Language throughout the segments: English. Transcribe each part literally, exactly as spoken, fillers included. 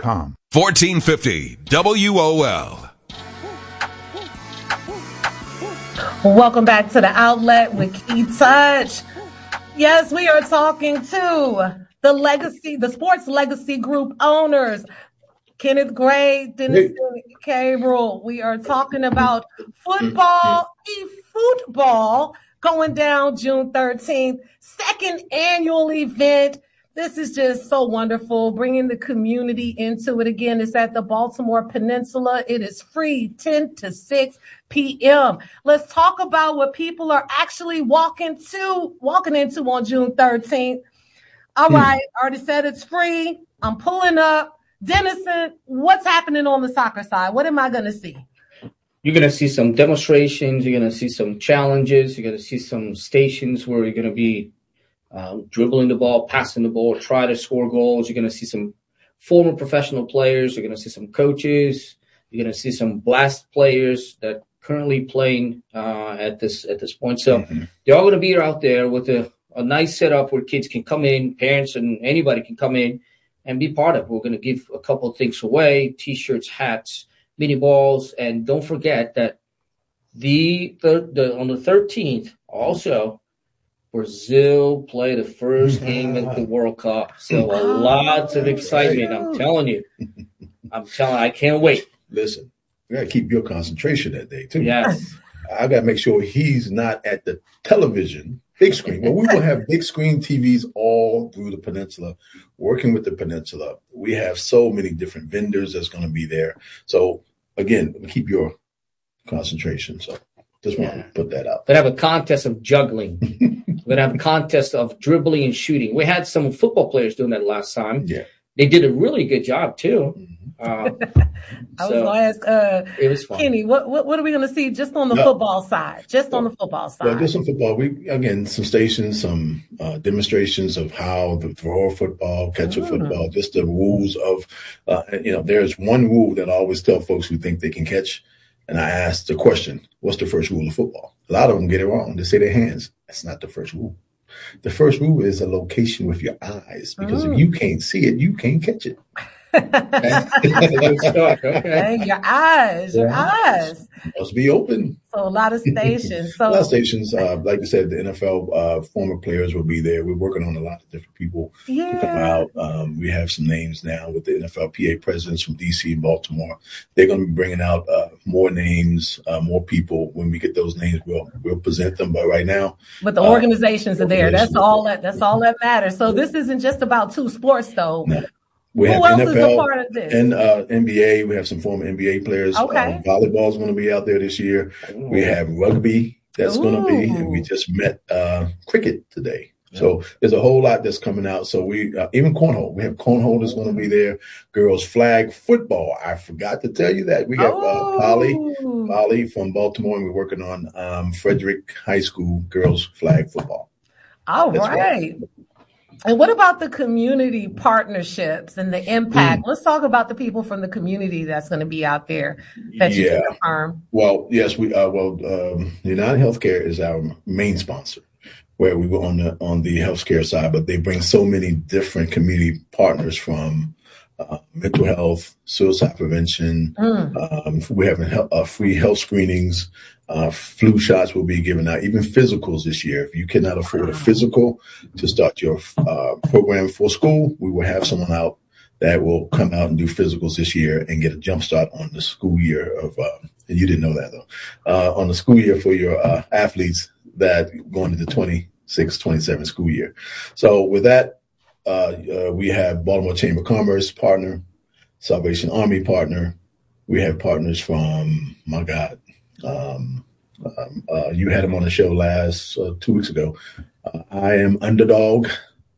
com. fourteen fifty W O L. Welcome back to the Outlet with Key Touch. Yes, we are talking to the legacy, the Sports Legacy Group owners, Kenneth Gray, Dennis Gabriel. We are talking about football, e-football, going down June thirteenth, second annual event. This is just so wonderful, bringing the community into it again. It's at the Baltimore Peninsula. It is free, ten to six p.m. Let's talk about what people are actually walking to, walking into on June thirteenth. All hmm. right, I already said it's free. I'm pulling up. Dennison, what's happening on the soccer side? What am I going to see? You're going to see some demonstrations. You're going to see some challenges. You're going to see some stations where you're going to be Uh, dribbling the ball, passing the ball, try to score goals. You're going to see some former professional players. You're going to see some coaches. You're going to see some blast players that currently playing uh, at this at this point. So mm-hmm. they're all going to be out there with a, a nice setup where kids can come in, parents and anybody can come in and be part of it. We're going to give a couple of things away: T-shirts, hats, mini balls, and don't forget that the, the, the on the thirteenth also. Brazil play the first game at the World Cup. So uh, lots of excitement. I'm telling you. I'm telling you, I can't wait. Listen, you got to keep your concentration that day, too. Yes. I got to make sure he's not at the television, big screen. Well, we will have big screen T Vs all through the peninsula, working with the peninsula. We have so many different vendors that's going to be there. So, again, keep your concentration. So just want yeah. to put that out. They have a contest of juggling. We're going to have a contest of dribbling and shooting. We had some football players doing that last time. Yeah. They did a really good job, too. Mm-hmm. Uh, I was so going to ask uh, it was fun. Kenny, what, what what are we going to see just on the no. football side? Just well, on the football side. Well, just on football. We Again, some stations, some uh, demonstrations of how to throw a football, catch a mm. football, just the rules of, uh, you know, there's one rule that I always tell folks who think they can catch. And I ask the question, what's the first rule of football? A lot of them get it wrong. They say their hands. That's not the first rule. The first rule is a location with your eyes, because mm. if you can't see it, you can't catch it. Okay. Your eyes, your yeah. eyes. Must be open. So a lot of stations. So a lot of stations. Uh, like I said, the N F L uh, former players will be there. We're working on a lot of different people yeah. to come out. Um, we have some names now with the N F L P A presidents from D C and Baltimore. They're going to be bringing out uh, more names, uh, more people. When we get those names, we'll we'll present them. But right now, but the organizations uh, are there. That's all that. That's all that matters. So this isn't just about two sports, though. No. We Who have else N F L is a part of this? and uh, N B A. We have some former N B A players. Okay. Um, volleyball is going to be out there this year. Ooh. We have rugby that's going to be, and we just met uh, cricket today. Yeah. So there's a whole lot that's coming out. So we uh, even cornhole. We have cornhole that's going to be there. Girls flag football. I forgot to tell you that. We have oh. uh, Polly, Polly from Baltimore, and we're working on um, Frederick High School girls flag football. All that's right. Right. And what about the community partnerships and the impact? Mm. Let's talk about the people from the community that's going to be out there that you yeah. can confirm. Well, yes, we uh, well, um, United Healthcare is our main sponsor, where we were on the on the healthcare side, but they bring so many different community partners from uh, mental health, suicide prevention. Mm. Um, we're having uh, free health screenings. Uh, flu shots will be given out, even physicals this year. If you cannot afford a physical to start your uh, program for school, we will have someone out that will come out and do physicals this year and get a jump start on the school year of, uh, and you didn't know that though, uh, on the school year for your uh, athletes that going into the twenty-six twenty-seven school year. So with that, uh, uh, we have Baltimore Chamber of Commerce partner, Salvation Army partner. We have partners from, my God, Um, um, uh, you had him on the show last uh, two weeks ago. Uh, I am Underdog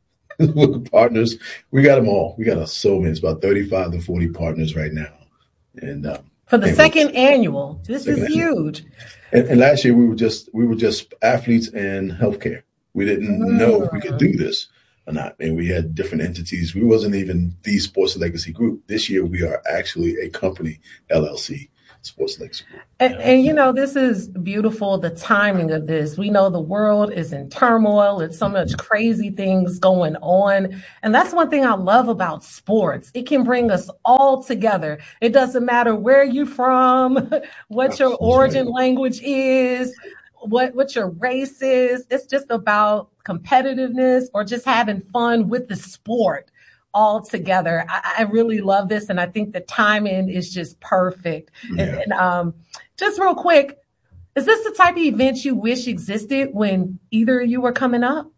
partners. We got them all. We got uh, so many. It's about thirty-five to forty partners right now. And um, for the second annual, this is huge. And, and last year we were just we were just athletes and healthcare. We didn't mm. know if we could do this or not, and we had different entities. We wasn't even the Sports Legacy Group. This year we are actually a company, L L C. Sports Legacy. And, and, you know, this is beautiful, the timing of this. We know the world is in turmoil. It's so much crazy things going on. And that's one thing I love about sports. It can bring us all together. It doesn't matter where you're from, what your origin language is, what, what your race is. It's just about competitiveness or just having fun with the sport all together. I, I really love this, and I think the timing is just perfect. Yeah. And, and um, just real quick, is this the type of event you wish existed when either of you were coming up?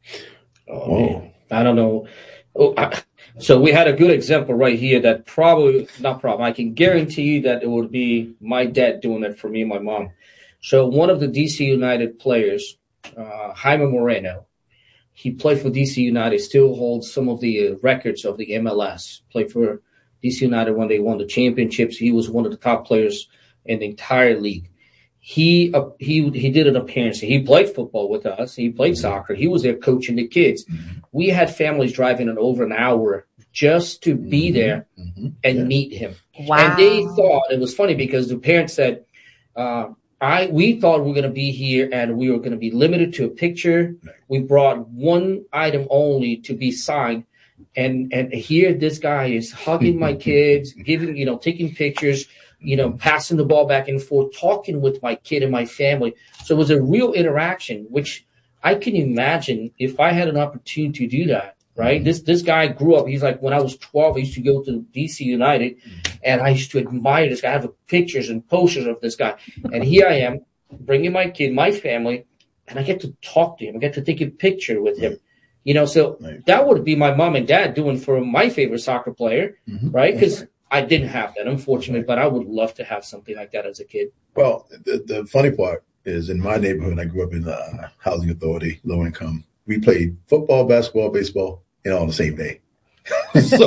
Oh, man. I don't know. Oh, I, so we had a good example right here that probably, not problem, I can guarantee you that it would be my dad doing it for me and my mom. So one of the D C United players, uh, Jaime Moreno, he played for D C United, still holds some of the uh, records of the M L S. Played for D C United when they won the championships. He was one of the top players in the entire league. He uh, he he did an appearance. He played football with us. He played soccer. He was there coaching the kids. Mm-hmm. We had families driving in over an hour just to be mm-hmm. there mm-hmm. and yeah. meet him. Wow. And they thought, it was funny because the parents said, uh, I we thought we were going to be here and we were going to be limited to a picture. We brought one item only to be signed. And and here this guy is hugging my kids, giving, you know, taking pictures, you know, passing the ball back and forth, talking with my kid and my family. So it was a real interaction, which I can imagine if I had an opportunity to do that. Right. This this guy grew up. He's like, when I was twelve, I used to go to D C United and I used to admire this guy. I have pictures and posters of this guy. And here I am bringing my kid, my family, and I get to talk to him. I get to take a picture with him. You know, so right. that would be my mom and dad doing for my favorite soccer player. Mm-hmm. Right. Because right. I didn't have that, unfortunately, but I would love to have something like that as a kid. Well, the, the funny part is in my neighborhood, I grew up in the housing authority, low income. We played football, basketball, baseball, and all on the same day. So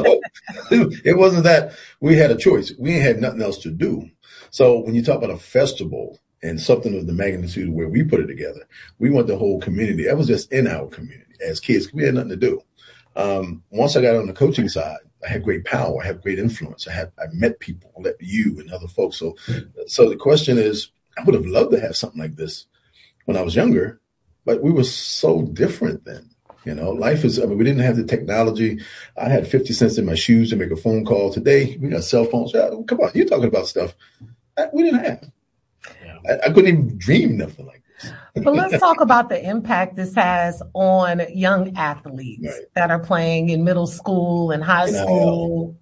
it wasn't that we had a choice. We had nothing else to do. So when you talk about a festival and something of the magnitude of where we put it together, we want the whole community. That was just in our community as kids. We had nothing to do. Um, once I got on the coaching side, I had great power. I had great influence. I had I met people, like you and other folks. So, so the question is, I would have loved to have something like this when I was younger, but we were so different then. You know, life is, I mean, we didn't have the technology. I had fifty cents in my shoes to make a phone call. Today, we got cell phones. Oh, come on, you're talking about stuff I, we didn't have. Yeah. I, I couldn't even dream nothing like this. But let's talk about the impact this has on young athletes right. that are playing in middle school and high in school.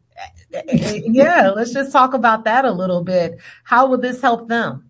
Yeah, let's just talk about that a little bit. How will this help them?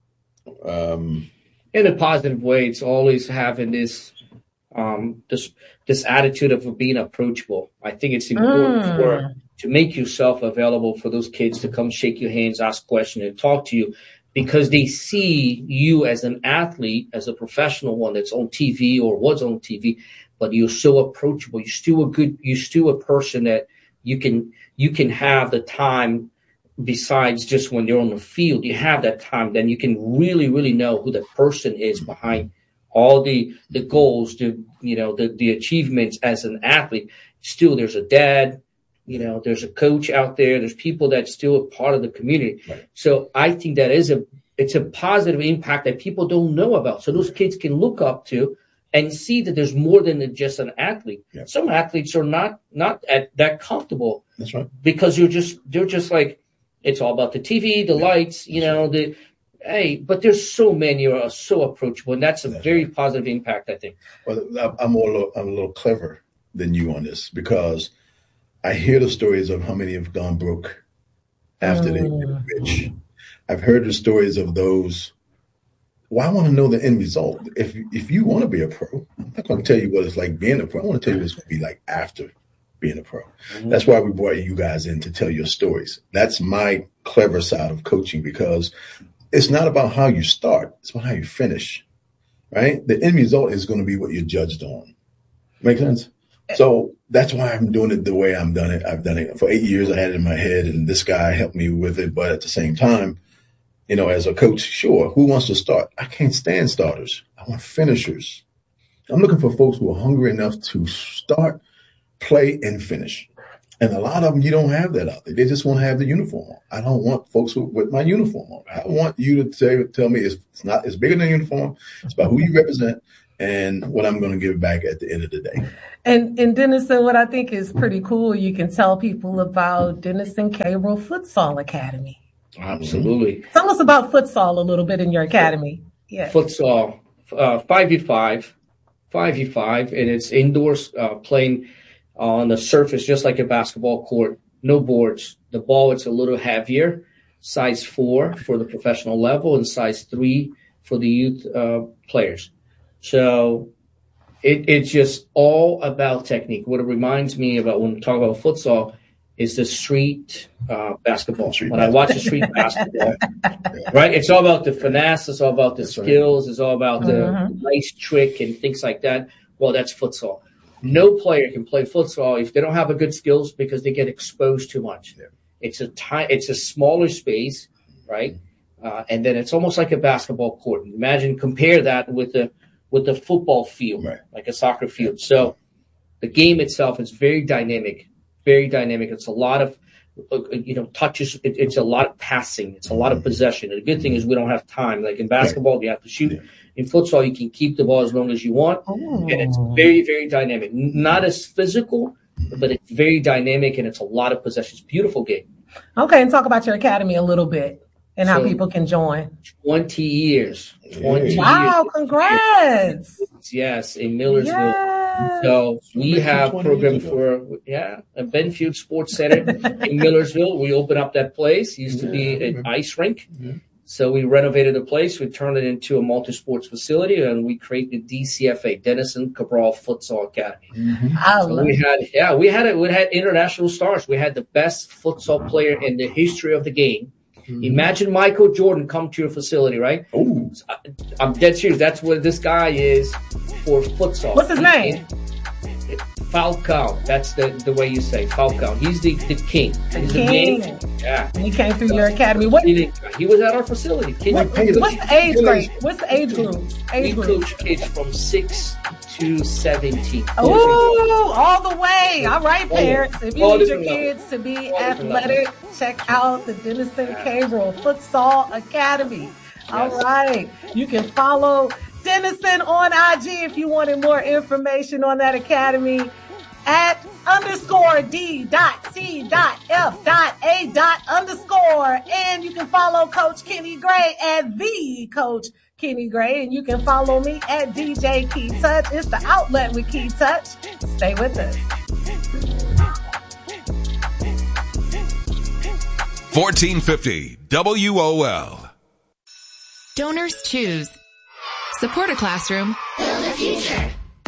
Um, in a positive way, it's always having this um, this this attitude of being approachable. I think it's important mm. for to make yourself available for those kids to come shake your hands, ask questions, and talk to you, because they see you as an athlete, as a professional one that's on T V or was on T V, but you're so approachable. You're still a good. You're still a person that you can you can have the time. Besides just when you're on the field, you have that time, then you can really, really know who the person is behind all the the goals, the you know, the, the achievements as an athlete. Still, there's a dad, you know, there's a coach out there, there's people that's still a part of the community. Right. So I think that is a it's a positive impact that people don't know about. So those kids can look up to and see that there's more than just an athlete. Yeah. Some athletes are not not at that comfortable. That's right. Because you're just they're just like, it's all about the T V, the lights, you know, the, hey, but there's so many who are so approachable, and that's a that's very right. positive impact, I think. Well, I'm a little, I'm a little clever than you on this, because I hear the stories of how many have gone broke after mm. they get rich. I've heard the stories of those. Well, I want to know the end result. If if you want to be a pro, I'm not going to tell you what it's like being a pro. I want to tell you what it's going to be like after being a pro. Mm-hmm. That's why we brought you guys in, to tell your stories. That's my clever side of coaching, because it's not about how you start. It's about how you finish, right? The end result is going to be what you're judged on. Make sense? So that's why I'm doing it the way I'm done it. I've done it for eight years. I had it in my head, and this guy helped me with it. But at the same time, you know, as a coach, sure, who wants to start? I can't stand starters. I want finishers. I'm looking for folks who are hungry enough to start, play, and finish. And a lot of them, you don't have that out there. They just want to have the uniform on. I don't want folks with, with my uniform on. I want you to say, tell me it's, it's not, it's bigger than uniform. It's about who you represent and what I'm going to give back at the end of the day. And, and Denison, what I think is pretty cool, you can tell people about Denison Cabral Futsal Academy. Absolutely. Tell us about futsal a little bit in your academy. Yeah. Futsal, uh, five v five, five v five, and it's indoors, uh, playing on the surface just like a basketball court. No boards. The ball, it's a little heavier, size four for the professional level and size three for the youth uh, players. So it, it's just all about technique. What it reminds me about when we talk about futsal is the street uh, basketball. Street when basketball. I watch the street basketball, right? It's all about the finesse. It's all about the that's skills. Right. It's all about the mm-hmm. nice trick and things like that. Well, that's futsal. No player can play futsal if they don't have a good skills because they get exposed too much. Yeah. It's a time. It's a smaller space, right? Uh, and then it's almost like a basketball court. Imagine compare that with the with the football field, right. like a soccer field. So the game itself is very dynamic. Very dynamic. It's a lot of, you know, touches. It, it's a lot of passing. It's a lot of possession. And the good thing is we don't have time. Like in basketball, you have to shoot. In futsal, you can keep the ball as long as you want. Oh. And it's very, very dynamic. Not as physical, but it's very dynamic and it's a lot of possessions. Beautiful game. Okay, and talk about your academy a little bit and so, how people can join. twenty years. twenty wow, years. Congrats. Yes, in Millersville. Yes. So we have program for, yeah, a Benfield Sports Center in Millersville. We opened up that place. It used to be an ice rink. Mm-hmm. So we renovated the place. We turned it into a multi-sports facility, and we created D C F A, Denison Cabral Futsal Academy. Mm-hmm. I so love we had, yeah, we had it. We had international stars. We had the best futsal player in the history of the game. Mm-hmm. Imagine Michael Jordan come to your facility, right? Oh, I'm dead serious. That's what this guy is for futsal. What's his he, name? Falcao. That's the, the way you say Falcao. He's the, the king. The He's king. The king. Yeah. He came through your academy. What? He, he was at our facility. What, what's the age grade? What's the age group? Age we group. coach kids from six to seventeen. Oh, all the way. All right, parents. If you need your kids to be athletic, check out the Denison Cabral Futsal Academy. All right. You can follow Denison on I G if you wanted more information on that academy at underscore D dot C dot F dot A dot underscore. And you can follow Coach Kenny Gray at the Coach Kenny Gray. And you can follow me at D J Key Touch. It's the outlet with Key Touch. Stay with us. fourteen fifty W O L. Donors Choose. Support a classroom. Build a future.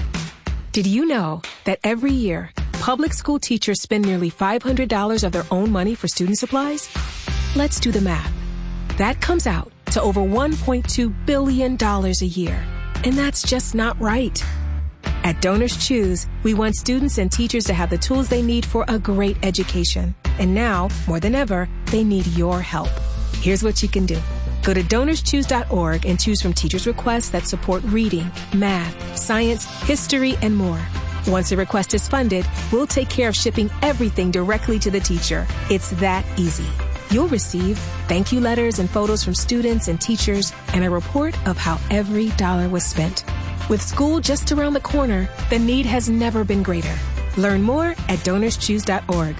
Did you know that every year, public school teachers spend nearly five hundred dollars of their own money for student supplies? Let's do the math. That comes out to over one point two billion dollars a year. And that's just not right. At Donors Choose, we want students and teachers to have the tools they need for a great education. And now, more than ever, they need your help. Here's what you can do. Go to donors choose dot org and choose from teachers' requests that support reading, math, science, history, and more. Once a request is funded, we'll take care of shipping everything directly to the teacher. It's that easy. You'll receive thank you letters and photos from students and teachers and a report of how every dollar was spent. With school just around the corner, the need has never been greater. Learn more at donors choose dot org.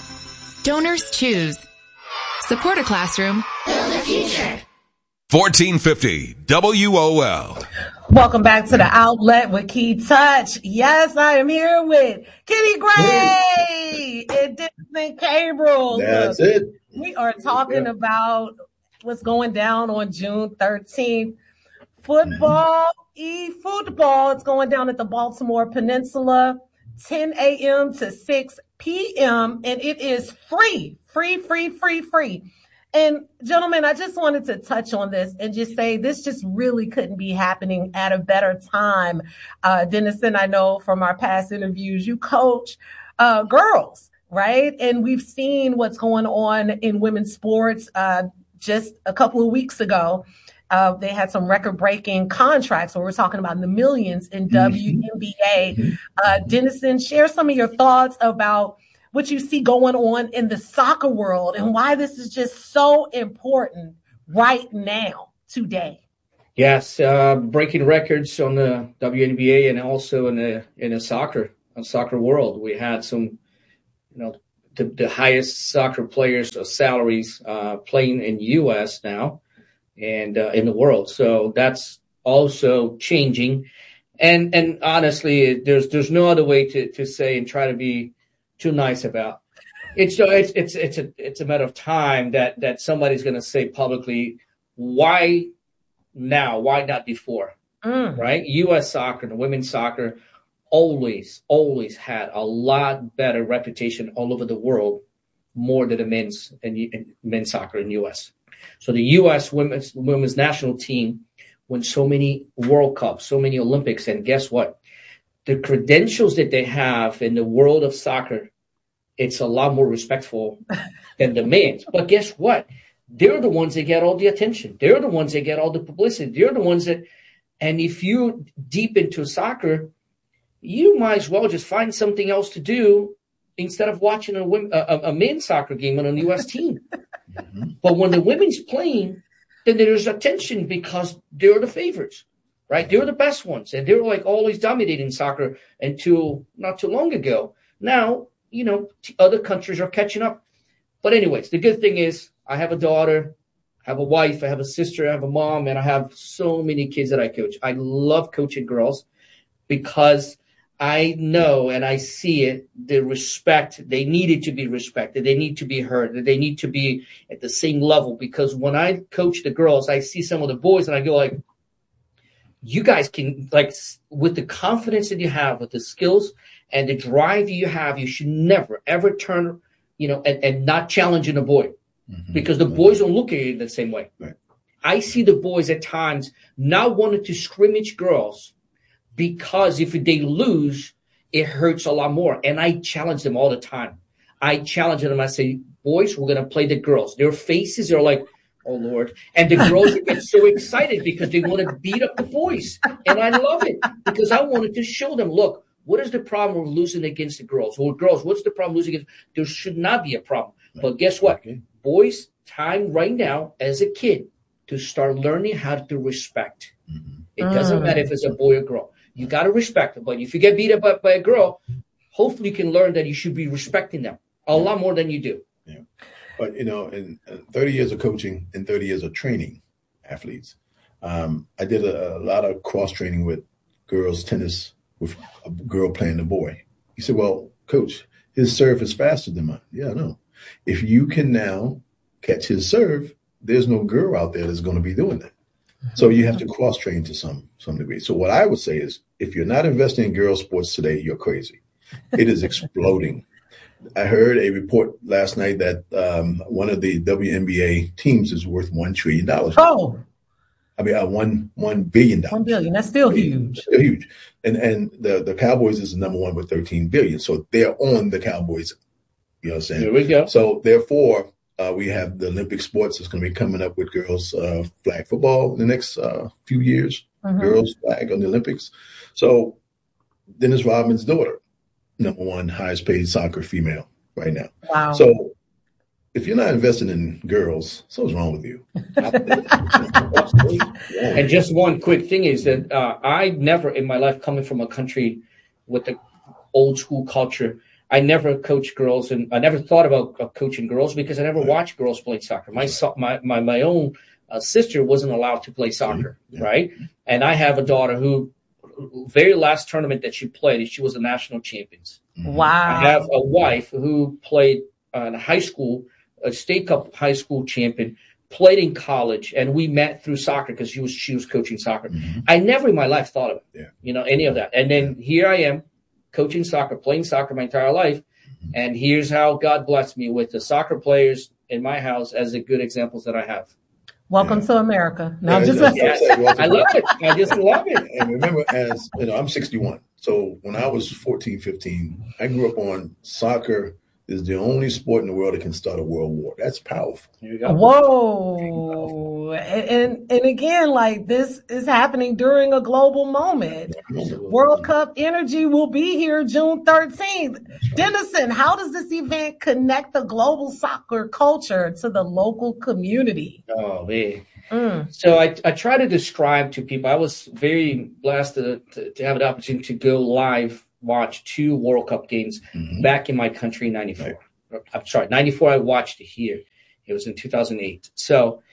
Donors Choose. Support a classroom. Build a future. fourteen fifty W O L. Welcome back to the outlet with Key Touch. Yes, I am here with Kenny Gray and Denison Cabral. That's Look, it. We are talking yeah. about what's going down on June thirteenth. Football, e-football. It's going down at the Baltimore Peninsula, ten a.m. to six p.m. And it is free, free, free, free, free. And gentlemen, I just wanted to touch on this and just say this just really couldn't be happening at a better time. Uh, Denison, I know from our past interviews, you coach uh, girls, right? And we've seen what's going on in women's sports. Uh, just a couple of weeks ago, uh, they had some record-breaking contracts where we're talking about the millions in W N B A. Uh, Denison, share some of your thoughts about what you see going on in the soccer world and why this is just so important right now, today. Yes, uh, breaking records on the W N B A and also in the in the soccer uh, soccer world. We had some, you know, the, the highest soccer players uh, salaries uh, playing in U S now and uh, in the world. So that's also changing. And and honestly, there's there's no other way to, to say and try to be too nice about. It's it's it's it's a it's a matter of time that that somebody's going to say publicly, why now? Why not before? Mm. Right? U S soccer, the women's soccer, always always had a lot better reputation all over the world, more than the men's and, and men's soccer in U S. So the U S women's women's national team won so many World Cups, so many Olympics, and guess what? The credentials that they have in the world of soccer, it's a lot more respectful than the men's. But guess what? They're the ones that get all the attention. They're the ones that get all the publicity. They're the ones that, and if you're deep into soccer, you might as well just find something else to do instead of watching a, a, a men's soccer game on a U S team. Mm-hmm. But when the women's playing, then there's attention because they're the favorites, right? They're the best ones. And they were like always dominating soccer until not too long ago. Now, you know, other countries are catching up. But anyways, the good thing is I have a daughter, I have a wife, I have a sister, I have a mom, and I have so many kids that I coach. I love coaching girls because I know and I see it, the respect, they needed to be respected. They need to be heard. They need to be at the same level because when I coach the girls, I see some of the boys and I go like, you guys can, like, with the confidence that you have, with the skills and the drive you have, you should never, ever turn, you know, and, and not challenging a boy mm-hmm. because the boys don't look at you the same way. Right. I see the boys at times not wanting to scrimmage girls because if they lose, it hurts a lot more. And I challenge them all the time. I challenge them. I say, boys, we're going to play the girls. Their faces are like, oh, Lord. And the girls get so excited because they want to beat up the boys. And I love it because I wanted to show them, look, what is the problem with losing against the girls? Or girls, what's the problem losing against? There should not be a problem. But guess what? Okay. Boys, time right now as a kid to start learning how to respect. Mm-hmm. It doesn't mm. matter if it's a boy or girl. You got to respect them. But if you get beat up by, by a girl, hopefully you can learn that you should be respecting them a yeah. lot more than you do. Yeah. But, you know, in thirty years of coaching and thirty years of training athletes, um, I did a, a lot of cross-training with girls tennis with a girl playing the boy. He said, well, coach, his serve is faster than mine. Yeah, I know. If you can now catch his serve, there's no girl out there that's going to be doing that. So you have to cross-train to some some degree. So what I would say is if you're not investing in girls' sports today, you're crazy. It is exploding. I heard a report last night that um, one of the W N B A teams is worth one trillion dollars. Oh. I mean, uh, one one billion dollars. One billion. That's still huge. Still huge. And and the, the Cowboys is the number one with thirteen billion. So they're on the Cowboys. You know what I'm saying? There we go. So therefore, uh, we have the Olympic sports that's going to be coming up with girls uh, flag football in the next uh, few years. Mm-hmm. Girls flag on the Olympics. So Dennis Rodman's daughter, number one highest paid soccer female right now. Wow. So if you're not investing in girls, something's wrong with you. And just one quick thing is that uh, I never in my life, coming from a country with the old school culture, I never coached girls, and I never thought about uh, coaching girls because I never right. watched girls play soccer. My so, my my, my own uh, sister wasn't allowed to play soccer, yeah. right? And I have a daughter who, very last tournament that she played, she was a national champions. Wow. I have a wife who played uh, in high school, a state cup high school champion, played in college, and we met through soccer because she was she was coaching soccer. Mm-hmm. I never in my life thought of it, yeah. you know, any of that. And then here I am, coaching soccer, playing soccer my entire life, mm-hmm. and here's how God blessed me with the soccer players in my house as the good examples that I have. Welcome yeah. to America. No, yeah, just just, I love it. I just love it. And remember, as you know, I'm sixty-one. So when I was fourteen, fifteen, I grew up on soccer. is the only sport in the world that can start a world war. That's powerful. Here you go. Whoa. And, and and again, like this is happening during a global moment. World Cup energy will be here June thirteenth. Dennison, how does this event connect the global soccer culture to the local community? Oh, man. Mm. So I, I try to describe to people, I was very blessed to, to, to have an opportunity to go live watch two World Cup games mm-hmm. back in my country in ninety-four. Right. I'm sorry, ninety-four I watched it here. It was in two thousand eight. So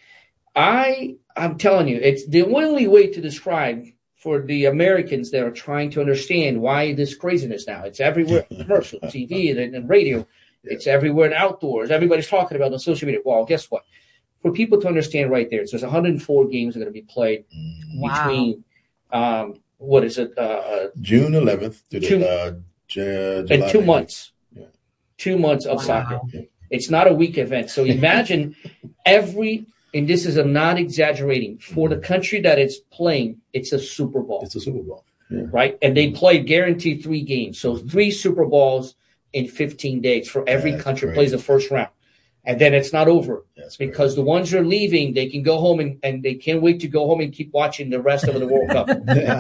I, I'm telling you, it's the only way to describe for the Americans that are trying to understand why this craziness now. It's everywhere, commercial, T V, and, and radio. Yeah. It's everywhere in outdoors. Everybody's talking about it on social media. Well, guess what? For people to understand right there, so there's one hundred four games that are going to be played wow. between, um, what is it? Uh, June eleventh to two, the, uh, J- July and two months. Yeah. Two months of wow. soccer. It's not a week event. So imagine every, and this is, I'm not exaggerating, for the country that it's playing, it's a Super Bowl. It's a Super Bowl. Yeah. Right? And they play guaranteed three games. So three Super Bowls in fifteen days for every That's country great. Plays the first round. And then it's not over. That's because great. The ones who are leaving, they can go home and, and they can't wait to go home and keep watching the rest of the World Cup.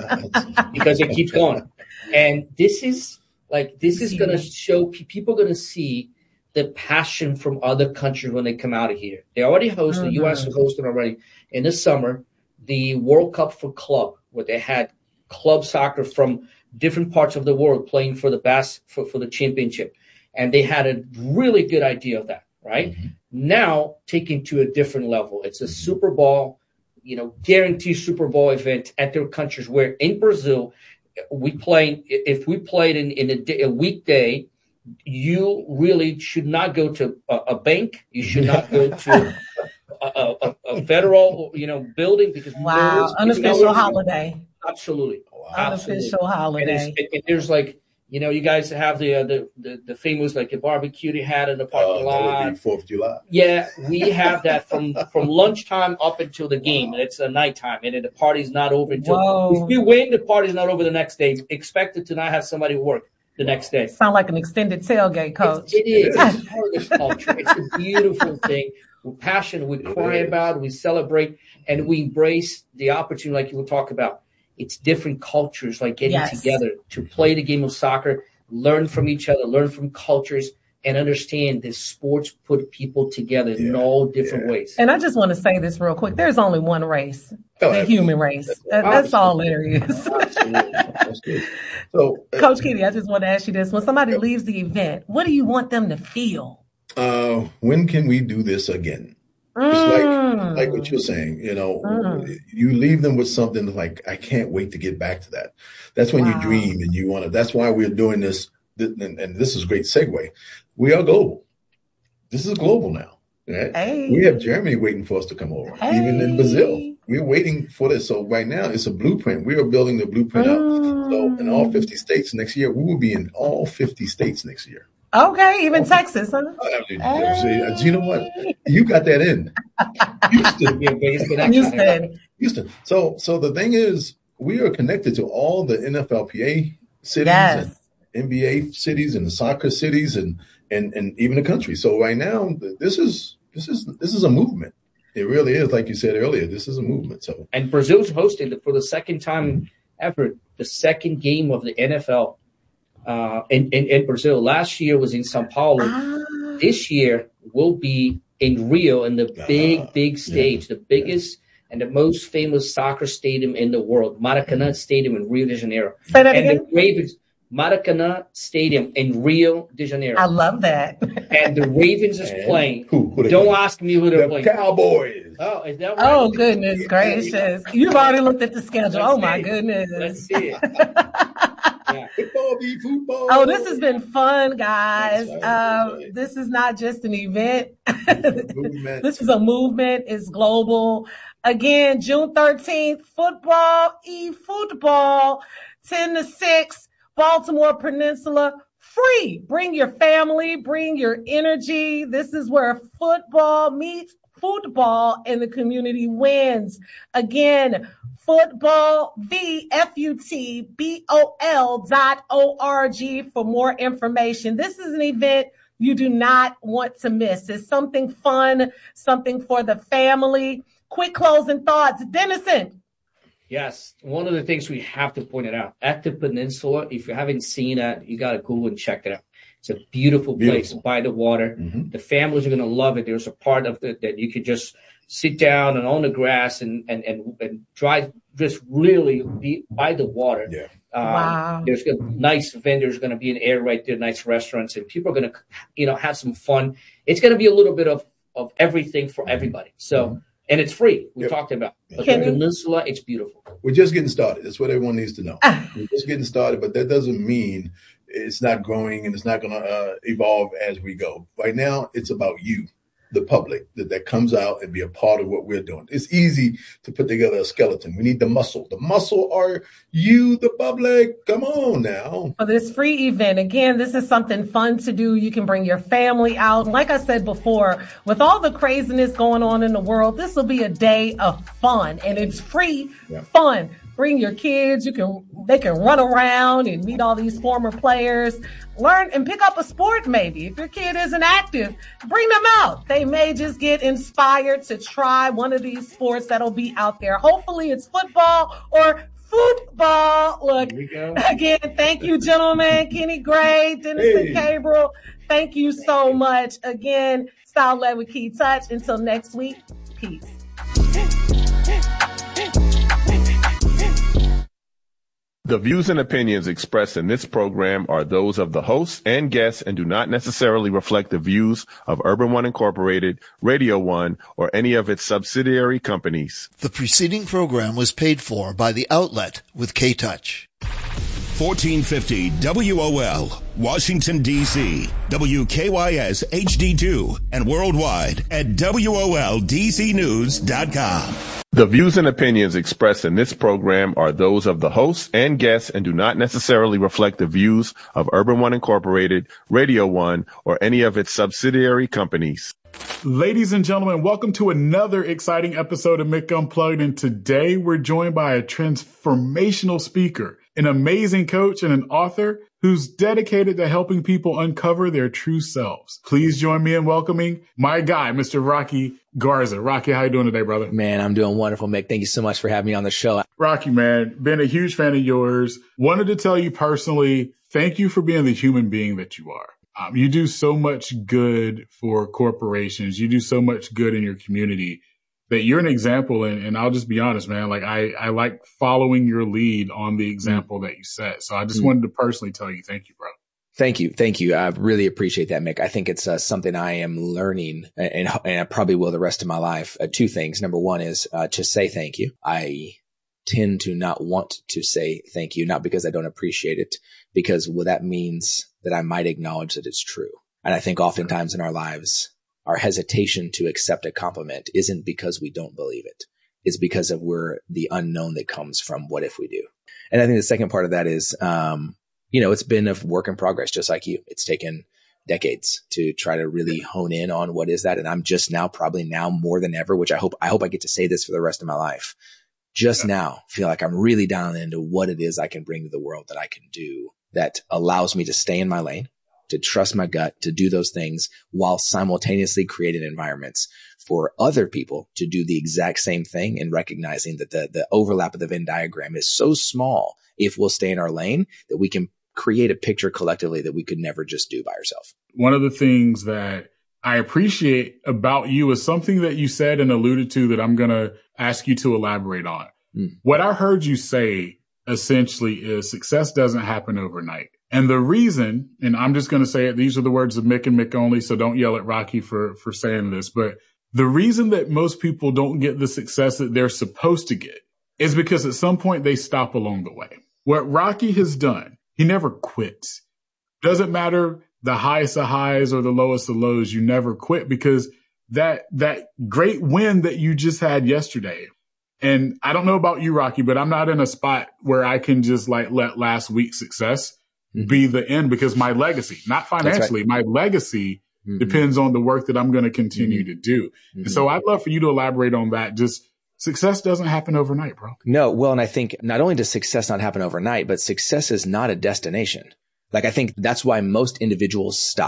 Because it keeps going. And this is like, this is going to show, people going to see the passion from other countries when they come out of here. They already host, mm-hmm. the U S has hosted already in the summer, the World Cup for club, where they had club soccer from different parts of the world playing for the bas- for, for the championship. And they had a really good idea of that. Right mm-hmm. now, taken to a different level. It's a Super Bowl, you know, guaranteed Super Bowl event at their countries. Where in Brazil, we play. If we played in, in a, day, a weekday, you really should not go to a, a bank. You should not go to a, a, a federal, you know, building because wow, unofficial holiday. Absolutely, wow. unofficial holiday. And, it's, and there's like. You know, you guys have the, uh, the the the famous like a barbecue they had in the parking uh, lot. Fourth of July. Yeah, we have that from, from lunchtime up until the game. Wow. It's a nighttime, and the party's not over until. Whoa. If we win, the party's not over the next day. Expected to not have somebody work the next day. Sound like an extended tailgate, Coach. It's, it is. It's part of this culture. It's a beautiful thing. We're passionate. We cry about it. We celebrate, and we embrace the opportunity, like you will talk about. It's different cultures like getting yes. together to play the game of soccer, learn from each other, learn from cultures, and understand that sports put people together yeah. in all different yeah. ways. And I just want to say this real quick. There's only one race, oh, the human race. That, that's all there is. That's good. So, uh, Coach Kitty, I just want to ask you this. When somebody leaves the event, what do you want them to feel? Uh, when can we do this again? It's like, like what you're saying, you know, mm. you leave them with something like, I can't wait to get back to that. That's when wow. you dream and you want to, that's why we're doing this. And, and this is a great segue. We are global. This is global now. Right? Hey. We have Germany waiting for us to come over, hey. even in Brazil. We're waiting for this. So right now it's a blueprint. We are building the blueprint mm. out. So in all fifty states next year, we will be in all fifty states next year. Okay, even oh, Texas, huh? Hey. You know what? You got that in. Houston. Houston. Houston. So so the thing is, we are connected to all the N F L P A cities yes. and N B A cities and the soccer cities and, and, and even the country. So right now, this is this is this is a movement. It really is, like you said earlier, this is a movement. So and Brazil's hosting for the second time ever the second game of the N F L. Uh, in, in, in Brazil. Last year was in Sao Paulo. Ah. This year will be in Rio in the big, uh, big stage, yeah. the biggest yeah. and the most famous soccer stadium in the world, Maracanã Stadium in Rio de Janeiro. Say that and again? The Ravens, Maracanã Stadium in Rio de Janeiro. I love that. And the Ravens is and playing. Who, who Don't playing? ask me who they're the playing. Cowboys. Oh, is that right? Oh, goodness gracious. You've already looked at the schedule. Let's oh, my it. goodness. Let's see it. Yeah. Football be football. Oh, this has been fun, guys. Right, um, right. This is not just an event. Movement. This is a movement. It's global. Again, June thirteenth, football, e-football, ten to six, Baltimore Peninsula. Free. Bring your family. Bring your energy. This is where football meets football and the community wins. Again, football, V F U T B O L dot O R G for more information. This is an event you do not want to miss. It's something fun, something for the family. Quick closing thoughts. Dennison. Yes. One of the things we have to point it out at the peninsula, if you haven't seen it, you got to Google and check it out. It's a beautiful place beautiful. by the water. Mm-hmm. The families are going to love it. There's a part of it that you could just sit down and on the grass and, and, and, and drive just really be by the water. Yeah. Um, wow. There's a nice vendors going to be in air right there, nice restaurants, and people are going to, you know, have some fun. It's going to be a little bit of, of everything for everybody. So, mm-hmm. and it's free. We yep. talked about, but the peninsula, it's beautiful. We're just getting started. That's what everyone needs to know. We're just getting started, but that doesn't mean it's not growing and it's not going to uh, evolve as we go. Right now, it's about you, the public, that, that comes out and be a part of what we're doing. It's easy to put together a skeleton. We need the muscle. The muscle are you, the public. Come on now. For this free event, again, this is something fun to do. You can bring your family out. And like I said before, with all the craziness going on in the world, this will be a day of fun, and it's free yeah. fun. Bring your kids. You can, they can run around and meet all these former players, learn and pick up a sport. Maybe if your kid isn't active, bring them out. They may just get inspired to try one of these sports that'll be out there. Hopefully it's football or football. Look, again, thank you, gentlemen. Kenny Gray, Dennison hey. Cabral. Thank you so much. Again, Style Led with Key Touch. Until next week, peace. The views and opinions expressed in this program are those of the hosts and guests and do not necessarily reflect the views of Urban One Incorporated, Radio One, or any of its subsidiary companies. The preceding program was paid for by The Outlet with K-Touch. fourteen fifty W O L, Washington, D C, W K Y S H D two, and worldwide at W O L D C news dot com. The views and opinions expressed in this program are those of the hosts and guests and do not necessarily reflect the views of Urban One Incorporated, Radio One, or any of its subsidiary companies. Ladies and gentlemen, welcome to another exciting episode of Mick Unplugged. And today we're joined by a transformational speaker, an amazing coach, and an author who's dedicated to helping people uncover their true selves. Please join me in welcoming my guy, Mister Rocky Garza. Rocky, how you doing today, brother? Man, I'm doing wonderful, Mick. Thank you so much for having me on the show. Rocky, man, been a huge fan of yours. Wanted to tell you personally, thank you for being the human being that you are. Um, you do so much good for corporations. You do so much good in your community that you're an example. And, and I'll just be honest, man, like I, I like following your lead on the example mm. that you set. So I just mm. wanted to personally tell you, thank you, bro. Thank you. Thank you. I really appreciate that, Mick. I think it's uh, something I am learning and, and I probably will the rest of my life. Uh, two things. Number one is uh, to say thank you. I tend to not want to say thank you, not because I don't appreciate it, because well, that means that I might acknowledge that it's true. And I think oftentimes in our lives, our hesitation to accept a compliment isn't because we don't believe it. It's because of we're the unknown that comes from what if we do. And I think the second part of that is, um, you know, it's been a work in progress, just like you. It's taken decades to try to really hone in on what is that. And I'm just now, probably now more than ever, which I hope, I hope I get to say this for the rest of my life. Just yeah. now feel like I'm really dialing into what it is I can bring to the world, that I can do that allows me to stay in my lane, to trust my gut, to do those things while simultaneously creating environments for other people to do the exact same thing, and recognizing that the, the overlap of the Venn diagram is so small if we'll stay in our lane that we can create a picture collectively that we could never just do by ourselves. One of the things that I appreciate about you is something that you said and alluded to that I'm going to ask you to elaborate on. Mm. What I heard you say essentially is success doesn't happen overnight. And the reason, and I'm just going to say it, these are the words of Mick and Mick only, so don't yell at Rocky for, for saying this, but the reason that most people don't get the success that they're supposed to get is because at some point they stop along the way. What Rocky has done, he never quits. Doesn't matter the highest of highs or the lowest of lows, you never quit, because that, that great win that you just had yesterday. And I don't know about you, Rocky, but I'm not in a spot where I can just like let last week's success mm-hmm. be the end, because my legacy, not financially, right. my legacy mm-hmm. depends on the work that I'm going to continue mm-hmm. to do. Mm-hmm. And so I'd love for you to elaborate on that. Just success doesn't happen overnight, bro. No. Well, and I think not only does success not happen overnight, but success is not a destination. Like, I think that's why most individuals stop.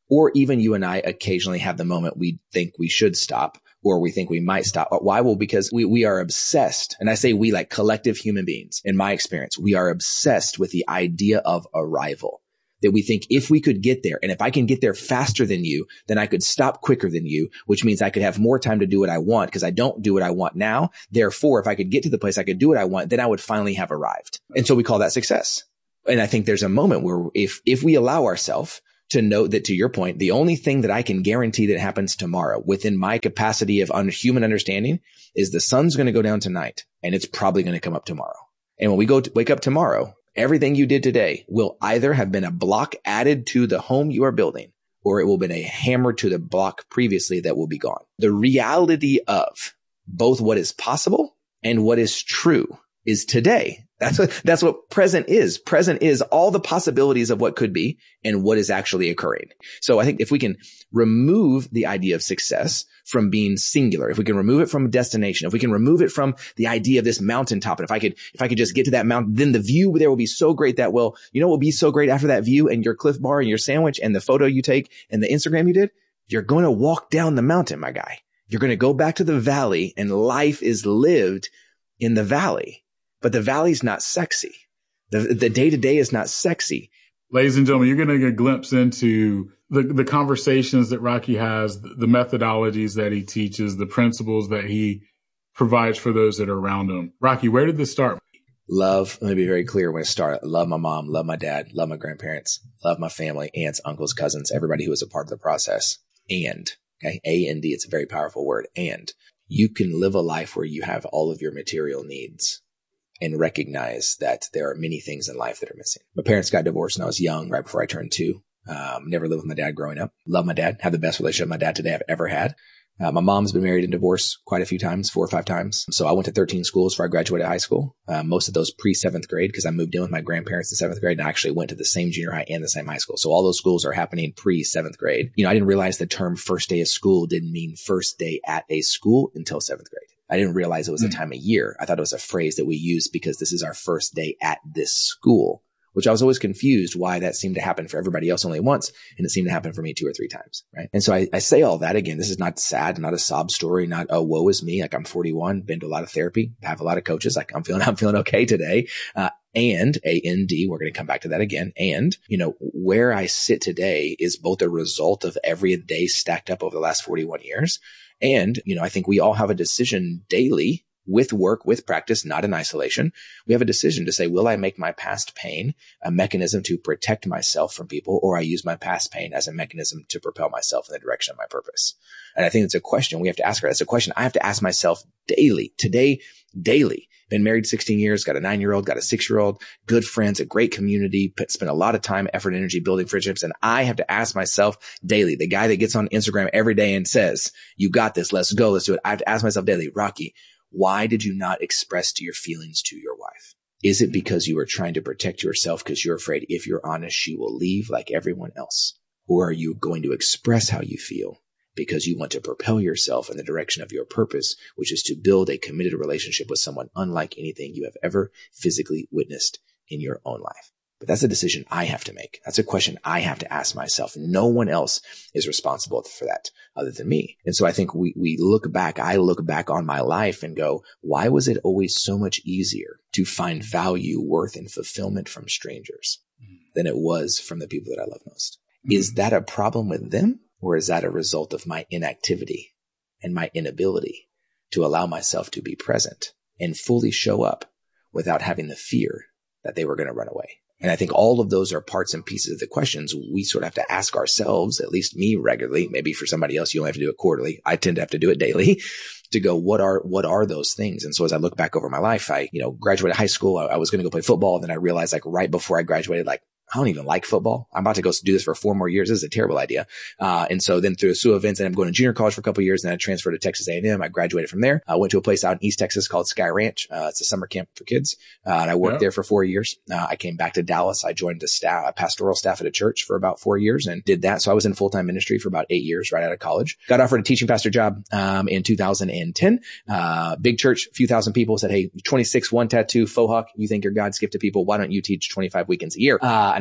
Or even you and I occasionally have the moment we think we should stop, or we think we might stop. Why? Well, because we, we are obsessed. And I say we, like collective human beings, in my experience, we are obsessed with the idea of arrival. That we think if we could get there, and if I can get there faster than you, then I could stop quicker than you, which means I could have more time to do what I want because I don't do what I want now. Therefore, if I could get to the place I could do what I want, then I would finally have arrived. And so we call that success. And I think there's a moment where if, if we allow ourselves to note that, to your point, the only thing that I can guarantee that happens tomorrow within my capacity of un- human understanding is the sun's going to go down tonight and it's probably going to come up tomorrow. And when we go to wake up tomorrow, everything you did today will either have been a block added to the home you are building, or it will have been a hammer to the block previously that will be gone. The reality of both what is possible and what is true is today. That's what, that's what present is. Present is all the possibilities of what could be and what is actually occurring. So I think if we can remove the idea of success from being singular, if we can remove it from a destination, if we can remove it from the idea of this mountaintop, and if I could, if I could just get to that mountain, then the view there will be so great that, well, you know what will be so great after that view and your Cliff Bar and your sandwich and the photo you take and the Instagram you did? You're going to walk down the mountain, my guy. You're going to go back to the valley, and life is lived in the valley. But the valley's not sexy. The the day-to-day is not sexy. Ladies and gentlemen, you're going to get a glimpse into the, the conversations that Rocky has, the methodologies that he teaches, the principles that he provides for those that are around him. Rocky, where did this start? Love, let me be very clear when it started. Love my mom, love my dad, love my grandparents, love my family, aunts, uncles, cousins, everybody who was a part of the process. And, okay, A and D, it's a very powerful word. And you can live a life where you have all of your material needs and recognize that there are many things in life that are missing. My parents got divorced when I was young, right before I turned two. Um, never lived with my dad growing up. Love my dad. Have the best relationship with my dad today I've ever had. Uh, my mom's been married and divorced quite a few times, four or five times. So I went to thirteen schools before I graduated high school. Uh, most of those pre-seventh grade, because I moved in with my grandparents in seventh grade and I actually went to the same junior high and the same high school. So all those schools are happening pre-seventh grade. You know, I didn't realize the term first day of school didn't mean first day at a school until seventh grade. I didn't realize it was a time of year. I thought it was a phrase that we used because this is our first day at this school, which I was always confused why that seemed to happen for everybody else only once. And it seemed to happen for me two or three times. Right. And so I, I say all that again. This is not sad, not a sob story, not, oh, woe is me. Like I'm forty-one, been to a lot of therapy, have a lot of coaches. Like I'm feeling, I'm feeling okay today. Uh, and A N D, we're going to come back to that again. And, you know, where I sit today is both a result of every day stacked up over the last forty-one years. And, you know, I think we all have a decision daily with work, with practice, not in isolation. We have a decision to say, will I make my past pain a mechanism to protect myself from people, or I use my past pain as a mechanism to propel myself in the direction of my purpose? And I think it's a question we have to ask her. It's a question I have to ask myself daily, today, daily. Been married sixteen years, got a nine-year-old, got a six-year-old, good friends, a great community, spent a lot of time, effort, energy building friendships. And I have to ask myself daily, the guy that gets on Instagram every day and says, you got this, let's go, let's do it. I have to ask myself daily, Rocky, why did you not express to your feelings to your wife? Is it because you are trying to protect yourself because you're afraid if you're honest, she will leave like everyone else? Or are you going to express how you feel because you want to propel yourself in the direction of your purpose, which is to build a committed relationship with someone unlike anything you have ever physically witnessed in your own life? But that's a decision I have to make. That's a question I have to ask myself. No one else is responsible for that other than me. And so I think we, we look back, I look back on my life and go, why was it always so much easier to find value, worth, and fulfillment from strangers than it was from the people that I love most? Mm-hmm. Is that a problem with them? Or is that a result of my inactivity and my inability to allow myself to be present and fully show up without having the fear that they were going to run away? And I think all of those are parts and pieces of the questions we sort of have to ask ourselves, at least me regularly. Maybe for somebody else, you only have to do it quarterly. I tend to have to do it daily to go, what are, what are those things? And so as I look back over my life, I, you know, graduated high school. I, I was going to go play football. And then I realized like right before I graduated, like, I don't even like football. I'm about to go do this for four more years. This is a terrible idea. Uh, and so then through a slew of events, and I'm going to junior college for a couple of years, and then I transferred to Texas A and M. I graduated from there. I went to a place out in East Texas called Sky Ranch. Uh, it's a summer camp for kids. Uh, and I worked yeah. there for four years. Uh, I came back to Dallas. I joined a staff, a pastoral staff at a church for about four years and did that. So I was in full-time ministry for about eight years right out of college. Got offered a teaching pastor job, um, in two thousand ten. Uh, big church, a few thousand people said, hey, twenty-six, one tattoo, faux hawk. You think you're God's gift to people. Why don't you teach twenty-five weekends a year? Uh, and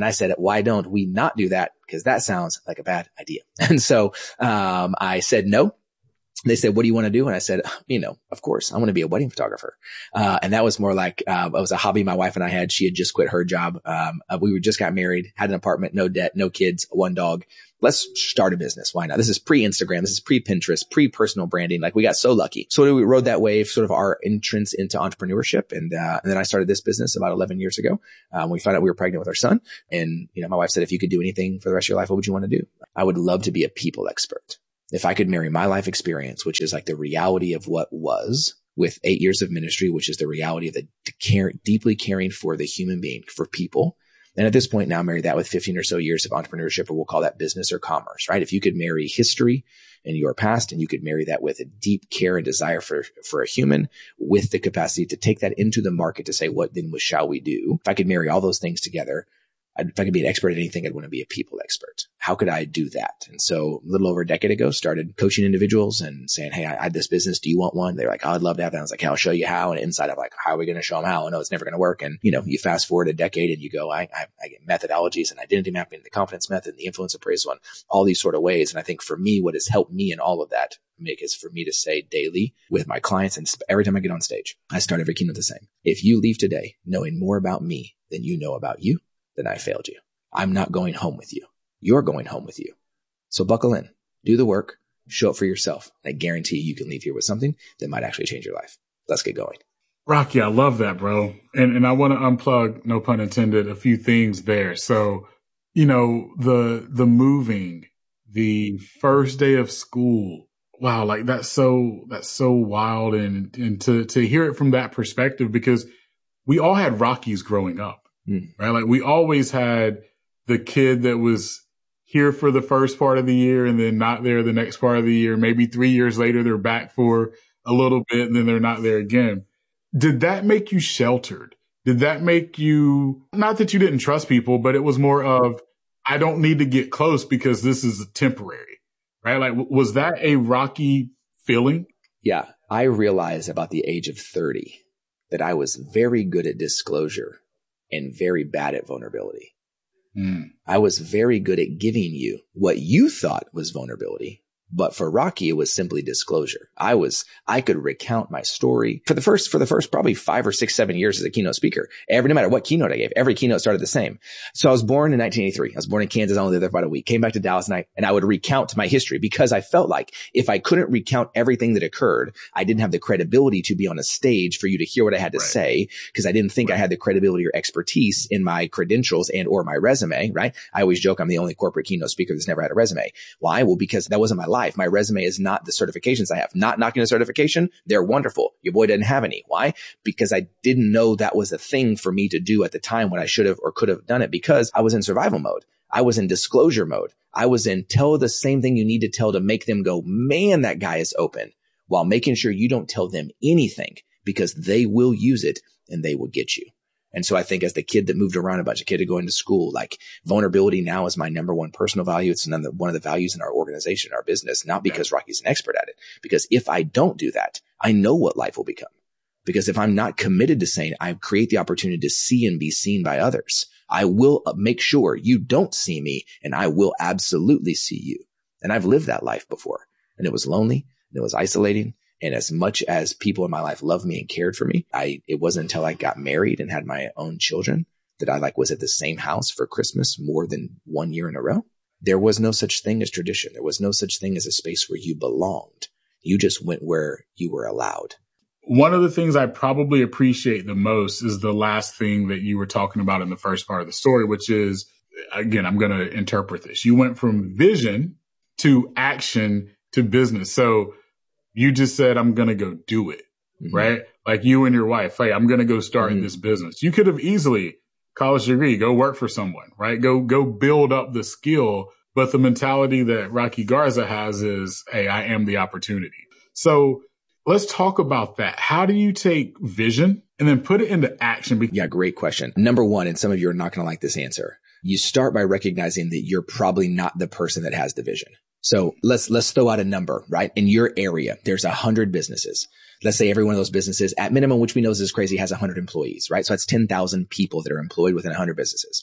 and I said, why don't we not do that? Because that sounds like a bad idea. And so um, I said no. They said, what do you want to do? And I said, you know, of course, I want to be a wedding photographer. Uh, and that was more like, uh, it was a hobby my wife and I had. She had just quit her job. Um, uh, we were just got married, had an apartment, no debt, no kids, one dog. Let's start a business. Why not? This is pre-Instagram. This is pre-Pinterest, pre-personal branding. Like we got so lucky. So we rode that wave, sort of our entrance into entrepreneurship. And, uh, and then I started this business about eleven years ago. Um, we found out we were pregnant with our son. And, you know, my wife said, if you could do anything for the rest of your life, what would you want to do? I would love to be a people expert. If I could marry my life experience, which is like the reality of what was, with eight years of ministry, which is the reality of the care, deeply caring for the human being, for people. And at this point now, marry that with fifteen or so years of entrepreneurship, or we'll call that business or commerce, right? If you could marry history and your past, and you could marry that with a deep care and desire for, for a human, with the capacity to take that into the market to say, what then shall we do? If I could marry all those things together, I'd, if I could be an expert at anything, I'd want to be a people expert. How could I do that? And so a little over a decade ago, started coaching individuals and saying, hey, I had this business. Do you want one? They're like, oh, I'd love to have that. I was like, hey, I'll show you how. And inside I'm like, how are we going to show them how? I know it's never going to work. And, you know, you fast forward a decade and you go, I, I, I get methodologies and identity mapping, and the confidence method, and the influence appraisal, and all these sort of ways. And I think for me, what has helped me in all of that, Mick, is for me to say daily with my clients, and every time I get on stage, I start every keynote the same. If you leave today knowing more about me than you know about you, then I failed you. I'm not going home with you. You're going home with you. So buckle in, do the work, show up for yourself. I guarantee you can leave here with something that might actually change your life. Let's get going. Rocky, I love that, bro. And and I want to unplug, no pun intended, a few things there. So, you know, the the moving, the first day of school. Wow, like that's so that's so wild, and and to to hear it from that perspective, because we all had Rockies growing up, mm. right? Like we always had the kid that was here for the first part of the year and then not there the next part of the year. Maybe three years later, they're back for a little bit and then they're not there again. Did that make you sheltered? Did that make you, not that you didn't trust people, but it was more of, I don't need to get close because this is temporary, right? Like, was that a rocky feeling? Yeah. I realized about the age of thirty that I was very good at disclosure and very bad at vulnerability. Mm. I was very good at giving you what you thought was vulnerability. But for Rocky, it was simply disclosure. I was, I could recount my story for the first, for the first probably five or six, seven years as a keynote speaker. Every, no matter what keynote I gave, every keynote started the same. So I was born in nineteen eighty-three. I was born in Kansas. I only lived there for about a week. Came back to Dallas, and I, and I would recount my history because I felt like if I couldn't recount everything that occurred, I didn't have the credibility to be on a stage for you to hear what I had to right. say, because I didn't think right. I had the credibility or expertise in my credentials and or my resume, right? I always joke I'm the only corporate keynote speaker that's never had a resume. Why? Well, because that wasn't my life. My resume is not the certifications I have. Not knocking a certification. They're wonderful. Your boy didn't have any. Why? Because I didn't know that was a thing for me to do at the time when I should have or could have done it, because I was in survival mode. I was in disclosure mode. I was in tell the same thing you need to tell to make them go, man, that guy is open, while making sure you don't tell them anything, because they will use it and they will get you. And so I think as the kid that moved around a bunch, a kid to go into school, like vulnerability now is my number one personal value. It's one of the values in our organization, our business, not because Rocky's an expert at it, because if I don't do that, I know what life will become. Because if I'm not committed to saying I create the opportunity to see and be seen by others, I will make sure you don't see me, and I will absolutely see you. And I've lived that life before, and it was lonely and it was isolating. And as much as people in my life loved me and cared for me, I, it wasn't until I got married and had my own children that I like was at the same house for Christmas more than one year in a row. There was no such thing as tradition. There was no such thing as a space where you belonged. You just went where you were allowed. One of the things I probably appreciate the most is the last thing that you were talking about in the first part of the story, which is, again, I'm going to interpret this. You went from vision to action to business. So you just said, I'm going to go do it, mm-hmm. right? Like you and your wife, hey, I'm going to go start mm-hmm. this business. You could have easily, college degree, go work for someone, right? Go, go build up the skill. But the mentality that Rocky Garza has is, hey, I am the opportunity. So let's talk about that. How do you take vision and then put it into action? Yeah, great question. Number one, and some of you are not going to like this answer. You start by recognizing that you're probably not the person that has the vision. So let's, let's throw out a number, right? In your area, there's a hundred businesses. Let's say every one of those businesses at minimum, which we know is crazy, has a hundred employees, right? So that's ten thousand people that are employed within a hundred businesses.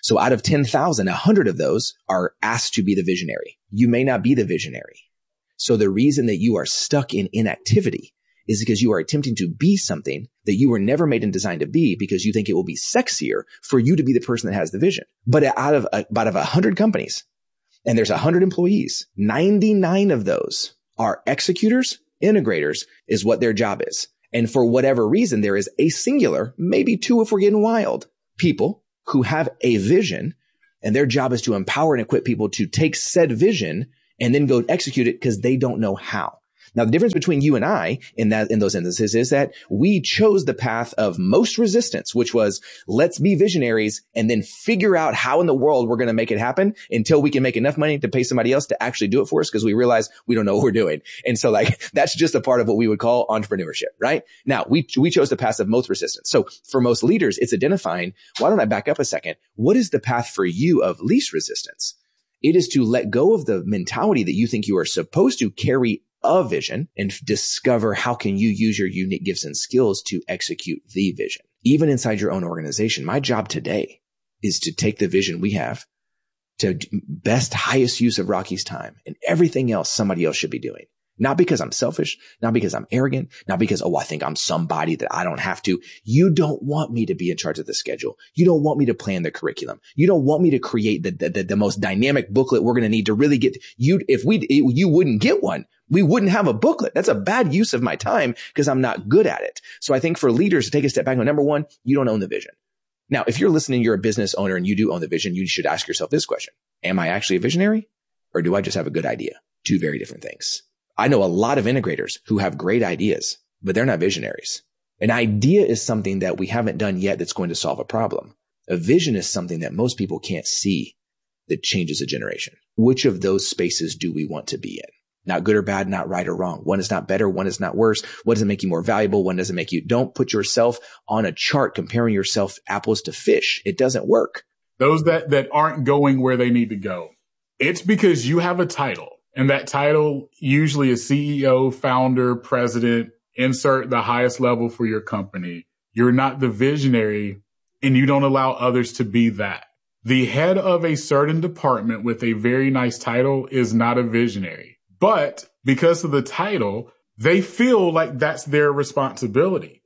So out of ten thousand, one hundred of those are asked to be the visionary. You may not be the visionary. So the reason that you are stuck in inactivity is because you are attempting to be something that you were never made and designed to be, because you think it will be sexier for you to be the person that has the vision. But out of out of one hundred companies, and there's one hundred employees, ninety-nine of those are executors, integrators is what their job is. And for whatever reason, there is a singular, maybe two if we're getting wild, people who have a vision, and their job is to empower and equip people to take said vision and then go execute it because they don't know how. Now, the difference between you and I in that, in those instances is that we chose the path of most resistance, which was let's be visionaries and then figure out how in the world we're going to make it happen until we can make enough money to pay somebody else to actually do it for us, because we realize we don't know what we're doing. And so like, that's just a part of what we would call entrepreneurship, right? Now we, we chose the path of most resistance. So for most leaders, it's identifying, why don't I back up a second? What is the path for you of least resistance? It is to let go of the mentality that you think you are supposed to carry a vision and discover how can you use your unique gifts and skills to execute the vision. Even inside your own organization, my job today is to take the vision we have to best, highest use of Rocky's time, and everything else somebody else should be doing. Not because I'm selfish, not because I'm arrogant, not because, oh, I think I'm somebody that I don't have to. You don't want me to be in charge of the schedule. You don't want me to plan the curriculum. You don't want me to create the, the, the most dynamic booklet we're going to need to really get you. If we, you wouldn't get one, we wouldn't have a booklet. That's a bad use of my time because I'm not good at it. So I think for leaders to take a step back and go, number one, you don't own the vision. Now, if you're listening, you're a business owner and you do own the vision, you should ask yourself this question. Am I actually a visionary, or do I just have a good idea? Two very different things. I know a lot of integrators who have great ideas, but they're not visionaries. An idea is something that we haven't done yet that's going to solve a problem. A vision is something that most people can't see that changes a generation. Which of those spaces do we want to be in? Not good or bad, not right or wrong. One is not better. One is not worse. What does it make you more valuable? One doesn't make you. Don't put yourself on a chart comparing yourself apples to fish. It doesn't work. Those that, that aren't going where they need to go. It's because you have a title. And that title usually is C E O, founder, president, insert the highest level for your company. You're not the visionary, and you don't allow others to be that. The head of a certain department with a very nice title is not a visionary. But because of the title, they feel like that's their responsibility.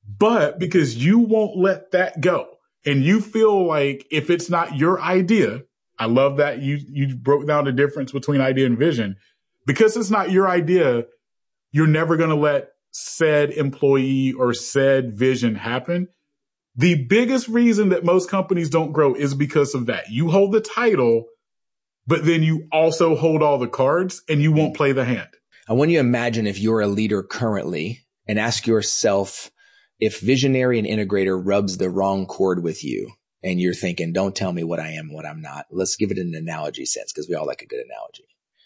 But because you won't let that go, and you feel like if it's not your idea, I love that you, you broke down the difference between idea and vision. Because it's not your idea, you're never going to let said employee or said vision happen. The biggest reason that most companies don't grow is because of that. You hold the title, but then you also hold all the cards and you won't play the hand. I want you to imagine if you're a leader currently and ask yourself if visionary and integrator rubs the wrong chord with you. And you're thinking, don't tell me what I am and what I'm not. Let's give it an analogy sense, because we all like a good analogy.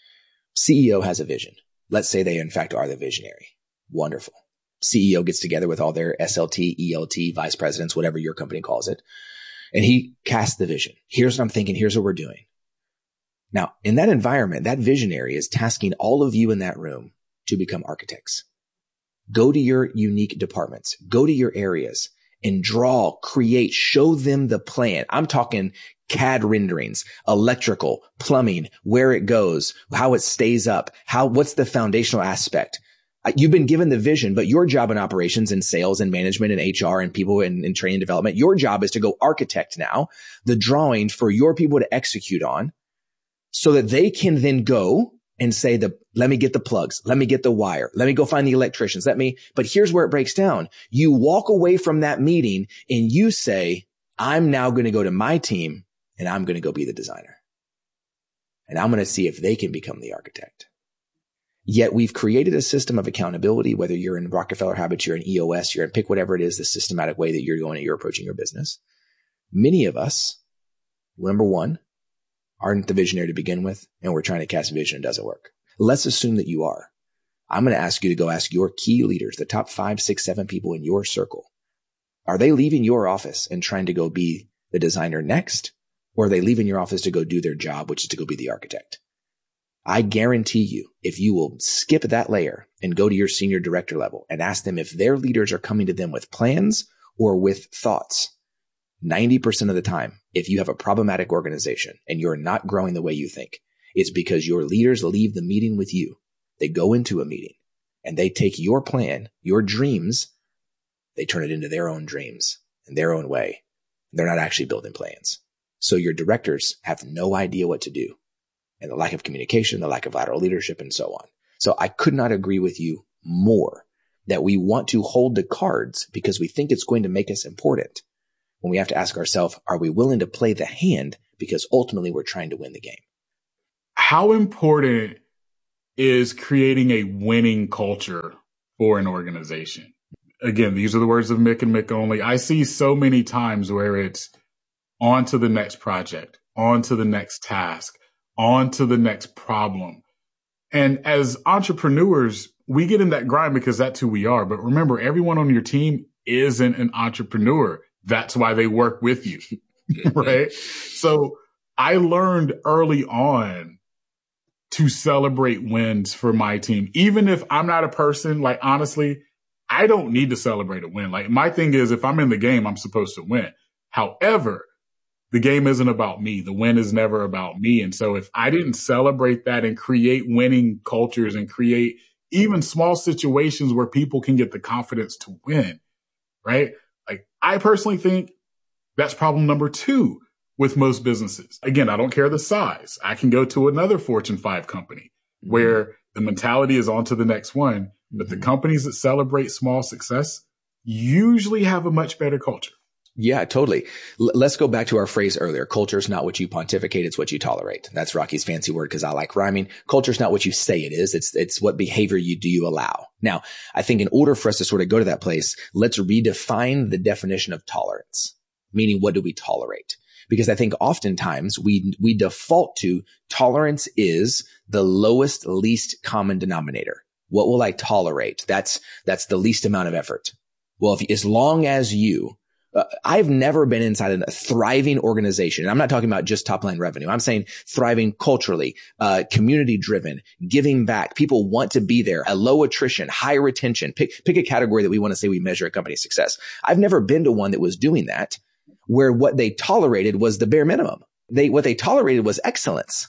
C E O has a vision. Let's say they, in fact, are the visionary. Wonderful. C E O gets together with all their S L T, E L T, vice presidents, whatever your company calls it. And he casts the vision. Here's what I'm thinking. Here's what we're doing. Now, in that environment, that visionary is tasking all of you in that room to become architects. Go to your unique departments. Go to your areas. And draw, create, show them the plan. I'm talking C A D renderings, electrical, plumbing, where it goes, how it stays up, how, what's the foundational aspect. You've been given the vision, but your job in operations and sales and management and H R and people in, in training and development, your job is to go architect now the drawing for your people to execute on so that they can then go and say, the, let me get the plugs. Let me get the wire. Let me go find the electricians. Let me, but here's where it breaks down. You walk away from that meeting and you say, I'm now going to go to my team and I'm going to go be the designer. And I'm going to see if they can become the architect. Yet we've created a system of accountability, whether you're in Rockefeller Habits, you're in E O S, you're in pick whatever it is, the systematic way that you're going and you're approaching your business. Many of us, number one, aren't the visionary to begin with, and we're trying to cast vision and it doesn't work. Let's assume that you are. I'm going to ask you to go ask your key leaders, the top five, six, seven people in your circle. Are they leaving your office and trying to go be the designer next? Or are they leaving your office to go do their job, which is to go be the architect? I guarantee you, if you will skip that layer and go to your senior director level and ask them if their leaders are coming to them with plans or with thoughts, ninety percent of the time, if you have a problematic organization and you're not growing the way you think, it's because your leaders leave the meeting with you. They go into a meeting and they take your plan, your dreams, they turn it into their own dreams in their own way. They're not actually building plans. So your directors have no idea what to do, and the lack of communication, the lack of lateral leadership, and so on. So I could not agree with you more that we want to hold the cards because we think it's going to make us important, when we have to ask ourselves, are we willing to play the hand because ultimately we're trying to win the game? How important is creating a winning culture for an organization? Again, these are the words of Mick and Mick only. I see so many times where it's on to the next project, on to the next task, on to the next problem. And as entrepreneurs, we get in that grind because that's who we are. But remember, everyone on your team isn't an entrepreneur. That's why they work with you, right? So I learned early on to celebrate wins for my team. Even if I'm not a person, like, honestly, I don't need to celebrate a win. Like, my thing is, if I'm in the game, I'm supposed to win. However, the game isn't about me. The win is never about me. And so if I didn't celebrate that and create winning cultures and create even small situations where people can get the confidence to win, right? Like, I personally think that's problem number two with most businesses. Again, I don't care the size. I can go to another Fortune five company where the mentality is on to the next one, but the companies that celebrate small success usually have a much better culture. Yeah, totally. L- let's go back to our phrase earlier. Culture is not what you pontificate. It's what you tolerate. That's Rocky's fancy word because I like rhyming. Culture is not what you say it is. It's, it's what behavior you do you allow. Now, I think in order for us to sort of go to that place, let's redefine the definition of tolerance, meaning what do we tolerate? Because I think oftentimes we, we default to tolerance is the lowest, least common denominator. What will I tolerate? That's, that's the least amount of effort. Well, if, as long as you Uh, I've never been inside a thriving organization. I'm not talking about just top line revenue. I'm saying thriving culturally, uh, community driven, giving back. People want to be there, a low attrition, high retention. Pick, pick a category that we want to say we measure a company's success. I've never been to one that was doing that, where what they tolerated was the bare minimum. They, what they tolerated was excellence.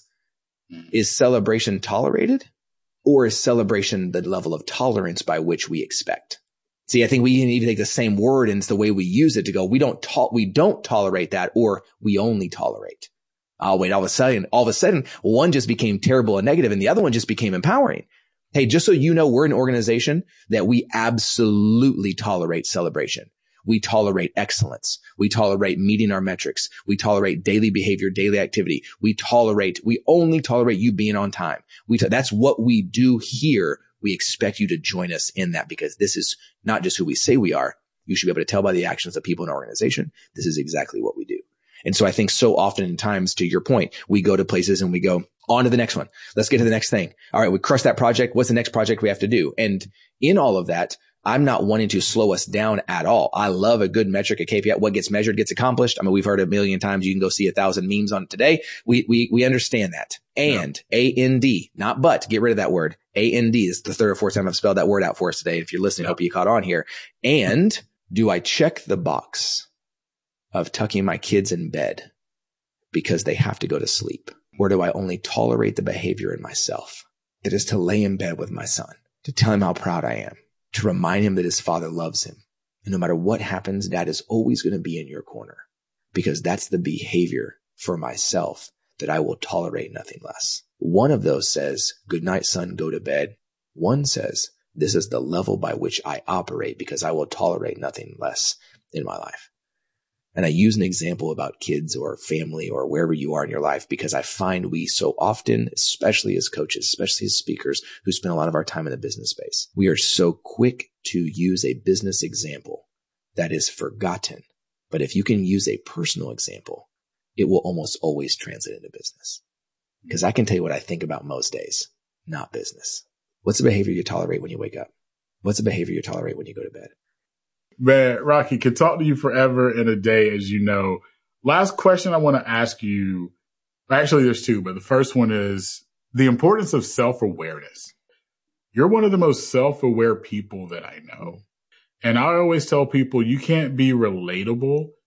Is celebration tolerated, or is celebration the level of tolerance by which we expect? See, I think we need to take the same word and it's the way we use it to go, we don't to- we don't tolerate that, or we only tolerate. Oh, wait, all of a sudden, all of a sudden, one just became terrible and negative and the other one just became empowering. Hey, just so you know, we're an organization that we absolutely tolerate celebration. We tolerate excellence. We tolerate meeting our metrics. We tolerate daily behavior, daily activity. We tolerate, we only tolerate you being on time. We, t- that's what we do here. We expect you to join us in that because this is not just who we say we are. You should be able to tell by the actions of people in our organization. This is exactly what we do. And so I think so often in times, to your point, we go to places and we go on to the next one. Let's get to the next thing. All right. We crushed that project. What's the next project we have to do? And in all of that, I'm not wanting to slow us down at all. I love a good metric, a K P I. What gets measured gets accomplished. I mean, we've heard a million times. You can go see a thousand memes on it today. We, we, we understand that. And yeah. A N D, not but, get rid of that word. A N D is the third or fourth time I've spelled that word out for us today. If you're listening, I hope you caught on here. And do I check the box of tucking my kids in bed because they have to go to sleep? Or do I only tolerate the behavior in myself? It is to lay in bed with my son, to tell him how proud I am, to remind him that his father loves him. And no matter what happens, dad is always going to be in your corner, because that's the behavior for myself that I will tolerate nothing less. One of those says, good night, son, go to bed. One says, this is the level by which I operate because I will tolerate nothing less in my life. And I use an example about kids or family or wherever you are in your life, because I find we so often, especially as coaches, especially as speakers who spend a lot of our time in the business space, we are so quick to use a business example that is forgotten. But if you can use a personal example, it will almost always translate into business. Because I can tell you what I think about most days, not business. What's the behavior you tolerate when you wake up? What's the behavior you tolerate when you go to bed? Man, Rocky, could talk to you forever in a day, as you know. Last question I want to ask you. Actually, there's two, but the first one is the importance of self-awareness. You're one of the most self-aware people that I know. And I always tell people you can't be relatable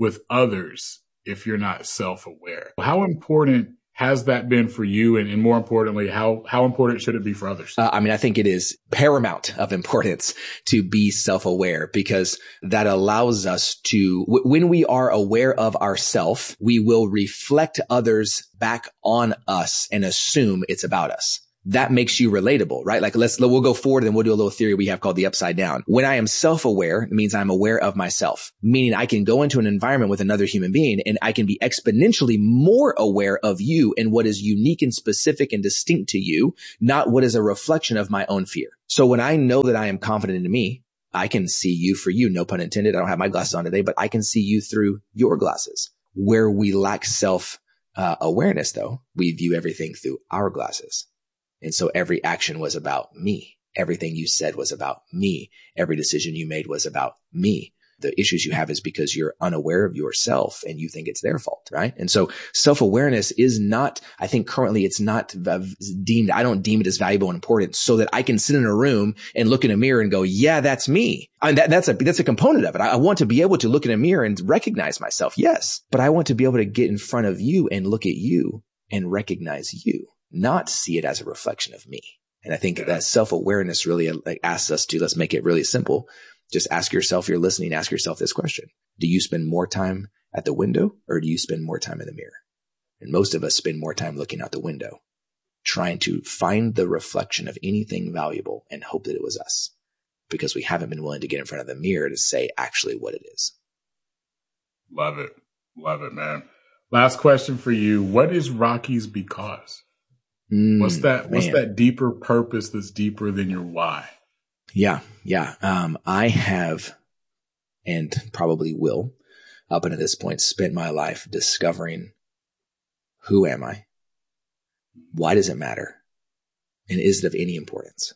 with others if you're not self-aware. How important has that been for you? And, and more importantly, how, how important should it be for others? Uh, I mean, I think it is paramount of importance to be self-aware, because that allows us to, w- when we are aware of ourself, we will reflect others back on us and assume it's about us. That makes you relatable, right? Like let's, we'll go forward and we'll do a little theory we have called the upside down. When I am self-aware, it means I'm aware of myself, meaning I can go into an environment with another human being and I can be exponentially more aware of you and what is unique and specific and distinct to you, not what is a reflection of my own fear. So when I know that I am confident in me, I can see you for you, no pun intended. I don't have my glasses on today, but I can see you through your glasses. Where we lack self uh, awareness though, we view everything through our glasses. And so every action was about me. Everything you said was about me. Every decision you made was about me. The issues you have is because you're unaware of yourself and you think it's their fault, right? And so self-awareness is not, I think currently it's not deemed, I don't deem it as valuable and important so that I can sit in a room and look in a mirror and go, yeah, that's me. I mean, that, that's a, that's a component of it. I, I want to be able to look in a mirror and recognize myself. Yes. But I want to be able to get in front of you and look at you and recognize you, not see it as a reflection of me. And I think yeah. that self-awareness really like asks us to, let's make it really simple. Just ask yourself, you're listening, ask yourself this question. Do you spend more time at the window or do you spend more time in the mirror? And most of us spend more time looking out the window, trying to find the reflection of anything valuable and hope that it was us, because we haven't been willing to get in front of the mirror to say actually what it is. Love it. Love it, man. Last question for you. What is Rocky's because? Mm, what's that? What's man. that deeper purpose that's deeper than your why? Yeah. Yeah. Um, I have, and probably will up until this point, spent my life discovering who am I? Why does it matter? And is it of any importance?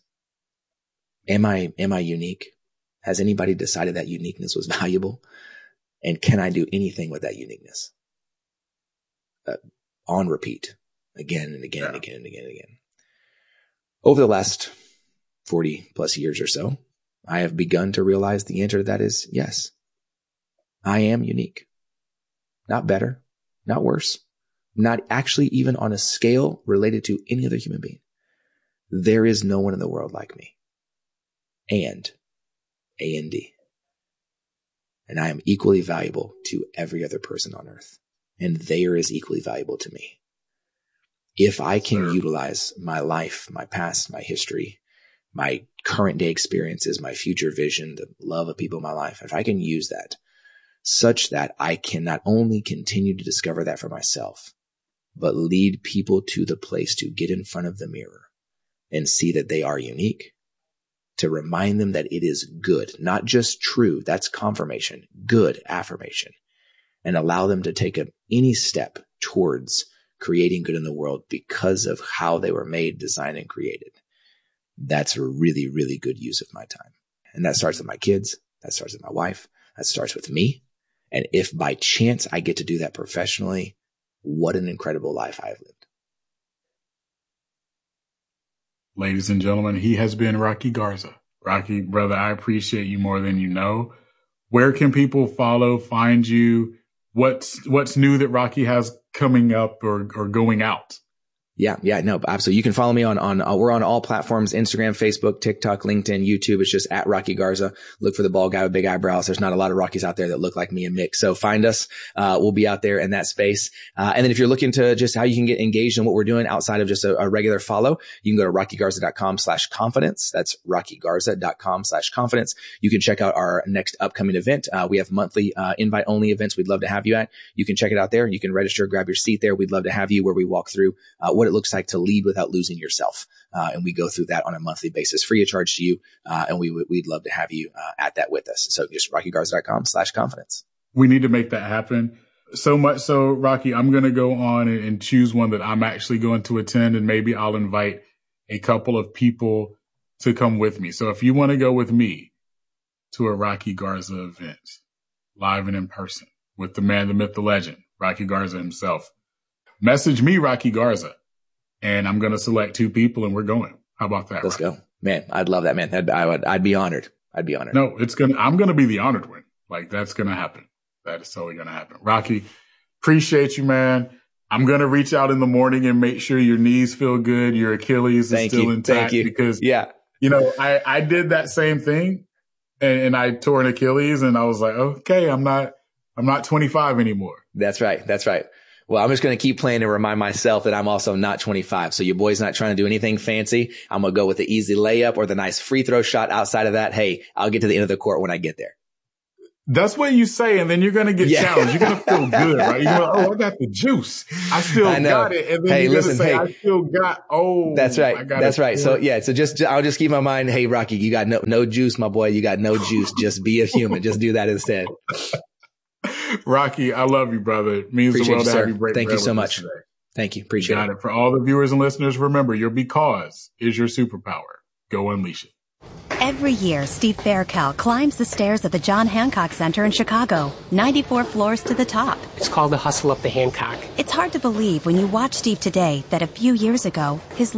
Am I, am I unique? Has anybody decided that uniqueness was valuable? And can I do anything with that uniqueness? Uh, on repeat, again and again yeah. and again and again and again. Over the last forty plus years or so, I have begun to realize the answer to that is yes. I am unique. Not better, not worse, not actually even on a scale related to any other human being. There is no one in the world like me. And, A N D. And I am equally valuable to every other person on earth. And they are as equally valuable to me. If I can sure. utilize my life, my past, my history, my current day experiences, my future vision, the love of people in my life, if I can use that such that I can not only continue to discover that for myself, but lead people to the place to get in front of the mirror and see that they are unique, to remind them that it is good, not just true. That's confirmation, good affirmation, and allow them to take a, any step towards creating good in the world because of how they were made, designed, and created. That's a really, really good use of my time. And that starts with my kids. That starts with my wife. That starts with me. And if by chance I get to do that professionally, what an incredible life I've lived. Ladies and gentlemen, he has been Rocky Garza. Rocky, brother, I appreciate you more than you know. Where can people follow, find you? What's, what's new that Rocky has coming up or, or going out? Yeah. Yeah. No, absolutely. You can follow me on, on, uh, we're on all platforms, Instagram, Facebook, TikTok, LinkedIn, YouTube. It's just at Rocky Garza. Look for the bald guy with big eyebrows. There's not a lot of Rockies out there that look like me and Mick. So find us. Uh, we'll be out there in that space. Uh, and then if you're looking to just how you can get engaged in what we're doing outside of just a, a regular follow, you can go to rockygarza.com slash confidence. That's rockygarza.com slash confidence. You can check out our next upcoming event. Uh, we have monthly, uh, invite only events we'd love to have you at. You can check it out there. You can register, grab your seat there. We'd love to have you where we walk through, uh, what it looks like to lead without losing yourself. Uh, and we go through that on a monthly basis, free of charge to you. Uh, and we, we'd love to have you uh, at that with us. So just rockygarza.com slash confidence. We need to make that happen. So much so, Rocky, I'm going to go on and, and choose one that I'm actually going to attend, and maybe I'll invite a couple of people to come with me. So if you want to go with me to a Rocky Garza event, live and in person, with the man, the myth, the legend, Rocky Garza himself, message me, Rocky Garza. And I'm going to select two people and we're going. How about that? Let's Rocky? go. Man, I'd love that, man. I'd, I would, I'd be honored. I'd be honored. No, it's going to, I'm going to be the honored one. Like that's going to happen. That is totally going to happen. Rocky, appreciate you, man. I'm going to reach out in the morning and make sure your knees feel good. Your Achilles Thank is still you. intact. Thank you. Because, yeah. you know, I, I did that same thing and, and I tore an Achilles and I was like, okay, I'm not, I'm not twenty-five anymore. That's right. That's right. Well, I'm just going to keep playing and remind myself that I'm also not twenty-five. So your boy's not trying to do anything fancy. I'm going to go with the easy layup or the nice free throw shot outside of that. Hey, I'll get to the end of the court when I get there. That's what you say, and then you're going to get yeah. challenged. You're going to feel good, right? You're going to, oh, I got the juice. I still I got it. And then hey, you're going to say, hey, I still got, oh. That's right. That's right. So, yeah. So just, I'll just keep my mind, hey, Rocky, you got no, no juice, my boy. You got no juice. Just be a human. Just do that instead. Rocky, I love you, brother. It means Appreciate the world you, to sir. have you break Thank you so much. Today. Thank you. Appreciate you it. it. For all the viewers and listeners, remember, your because is your superpower. Go unleash it. Every year, Steve Faircal climbs the stairs at the John Hancock Center in Chicago, ninety-four floors to the top. It's called the hustle up the Hancock. It's hard to believe when you watch Steve today that a few years ago, his